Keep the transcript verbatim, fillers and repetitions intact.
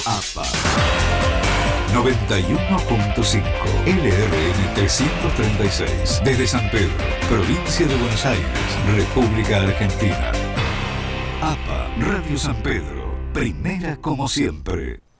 APA noventa y uno punto cinco L R N trescientos treinta y seis desde San Pedro, provincia de Buenos Aires, República Argentina. APA Radio San Pedro, primera como siempre.